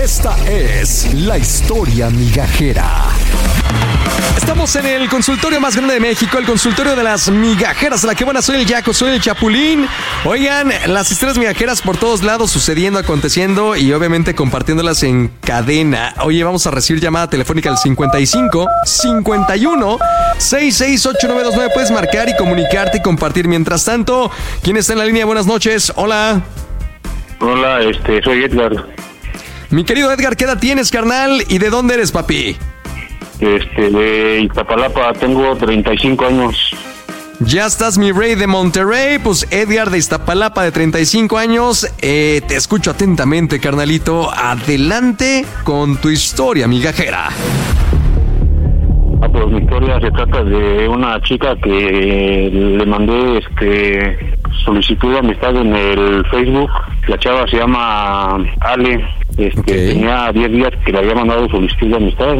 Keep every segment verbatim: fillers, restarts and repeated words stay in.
Esta es la historia migajera. Estamos en el consultorio más grande de México, el consultorio de las migajeras. La que buena, soy el Yaco, soy el Chapulín. Oigan, las historias migajeras por todos lados, sucediendo, aconteciendo y obviamente compartiéndolas en cadena. Oye, vamos a recibir llamada telefónica al cincuenta y cinco, cincuenta y uno, sesenta y seis, ochenta y nueve veintinueve. Puedes marcar y comunicarte y compartir. Mientras tanto, ¿quién está en la línea? Buenas noches. Hola. Hola, este, soy Edgar. Mi querido Edgar, ¿qué edad tienes, carnal? ¿Y de dónde eres, papi? Este, de Iztapalapa, tengo treinta y cinco años. Ya estás, mi rey de Monterrey. Pues Edgar de Iztapalapa, de treinta y cinco años. Eh, te escucho atentamente, carnalito. Adelante con tu historia migajera. Ah, pues mi historia se trata de una chica que le mandé este solicitud de amistad en el Facebook. La chava se llama Ale. Este, okay. Tenía diez días que le había mandado solicitud de amistad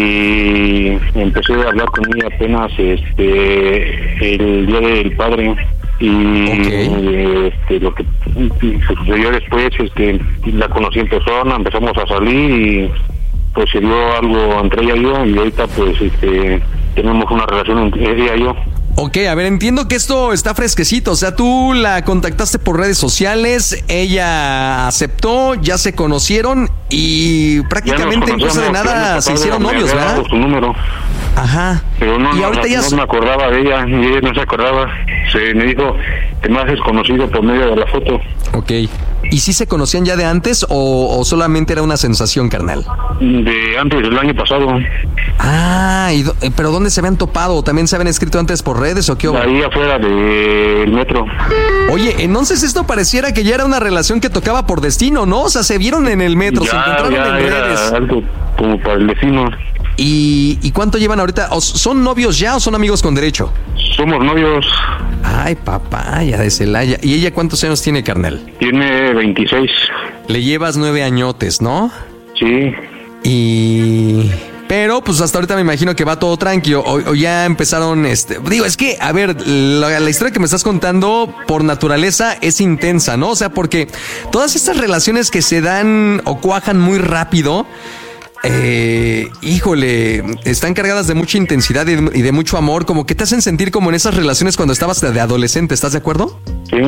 y empecé a hablar con ella apenas este el día del padre. Y okay. este, lo que sucedió después es que la conocí en persona, empezamos a salir y pues se dio algo entre ella y yo, y ahorita pues este tenemos una relación entre ella y yo. Ok, a ver, entiendo que esto está fresquecito, o sea, tú la contactaste por redes sociales, ella aceptó, ya se conocieron y prácticamente en cosa de nada se hicieron novios, ¿verdad? Su número. Ajá. Pero no, y no, ahorita no, ya no me acordaba de ella, y ella no se acordaba. Se me dijo que me haces conocido por medio de la foto. Ok. ¿Y si se conocían ya de antes o, o solamente era una sensación, carnal? De antes, del año pasado. Ah, y do, ¿pero dónde se habían topado? ¿También se habían escrito antes por redes o qué? Ahí afuera del metro. Oye, entonces esto pareciera que ya era una relación que tocaba por destino, ¿no? O sea, se vieron en el metro, ya, se encontraron ya en era redes. Algo como para el vecino. ¿Y, ¿Y cuánto llevan ahorita? ¿Son novios ya o son amigos con derecho? Somos novios. Ay, papaya de Celaya. ¿Y ella cuántos años tiene, carnal? Tiene veintiséis. Le llevas nueve añotes, ¿no? Sí. Y... pero pues hasta ahorita me imagino que va todo tranquilo. O, o ya empezaron, este... digo, es que, a ver, la, la historia que me estás contando por naturaleza es intensa, ¿no? O sea, porque todas estas relaciones que se dan o cuajan muy rápido... Eh, híjole, están cargadas de mucha intensidad y de, y de mucho amor, como que te hacen sentir como en esas relaciones cuando estabas de adolescente, ¿estás de acuerdo? Sí.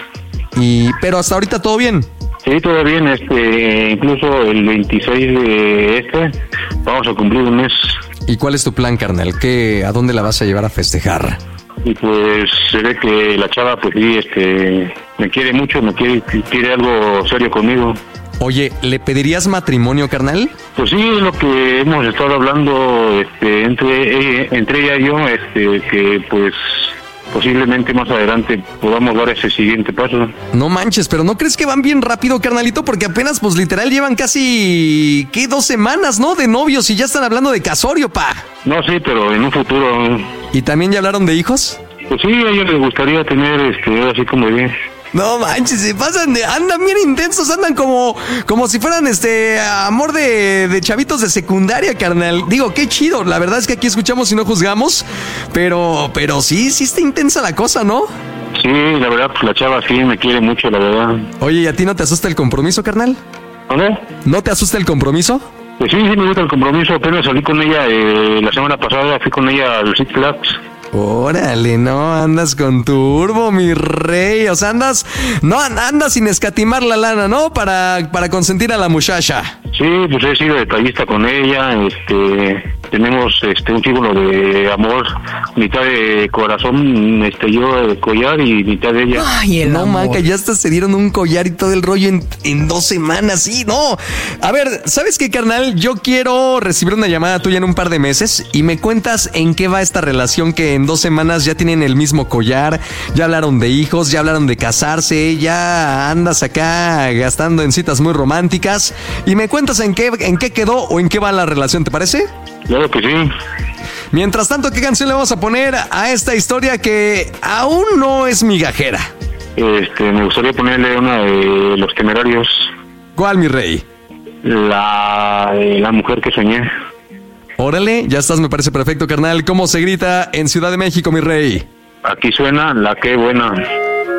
Y, pero hasta ahorita todo bien. Sí, todo bien, este, incluso el veintiséis de este, vamos a cumplir un mes. ¿Y cuál es tu plan, carnal? ¿Qué, a dónde la vas a llevar a festejar? Y pues se ve que la chava, pues sí, este, me quiere mucho, me quiere, quiere algo serio conmigo. Oye, ¿le pedirías matrimonio, carnal? Pues sí, es lo que hemos estado hablando este, entre, entre ella y yo, este, que pues posiblemente más adelante podamos dar ese siguiente paso. No manches, pero ¿no crees que van bien rápido, carnalito? Porque apenas, pues literal, llevan casi, ¿qué? Dos semanas, ¿no? De novios y ya están hablando de casorio, pa. No, sí, pero en un futuro. ¿Y también ya hablaron de hijos? Pues sí, a ellos les gustaría tener, este, así como bien. No manches, se pasan de, andan bien intensos, andan como, como si fueran este amor de, de chavitos de secundaria, carnal. Digo, qué chido, la verdad es que aquí escuchamos y no juzgamos, pero, pero sí, sí está intensa la cosa, ¿no? Sí, la verdad, pues la chava sí me quiere mucho, la verdad. Oye, ¿y a ti no te asusta el compromiso, carnal? ¿Dónde? ¿No te asusta el compromiso? Pues sí, sí me gusta el compromiso, apenas salí con ella eh, la semana pasada, fui con ella al Six Flags. Órale, no, andas con turbo, mi rey, o sea, andas, no, andas sin escatimar la lana, ¿no? Para, para consentir a la muchacha. Sí, pues he sido detallista con ella, este, tenemos este un símbolo de amor, mitad de corazón, este, yo de collar y mitad de ella. Ay, el no, manca, ya hasta se dieron un collar y todo el rollo en, en dos semanas, sí, no. A ver, ¿sabes qué, carnal? Yo quiero recibir una llamada tuya en un par de meses y me cuentas en qué va esta relación que en dos semanas ya tienen el mismo collar, ya hablaron de hijos, ya hablaron de casarse, ya andas acá gastando en citas muy románticas y me cuentas en qué, en qué quedó o en qué va la relación, ¿te parece? Claro que sí. Mientras tanto, ¿qué canción le vamos a poner a esta historia que aún no es migajera? Este, me gustaría ponerle una de Los Temerarios. ¿Cuál, mi rey? La de La Mujer que Soñé. Órale, ya estás, me parece perfecto, carnal. ¿Cómo se grita en Ciudad de México, mi rey? Aquí suena La Qué Buena.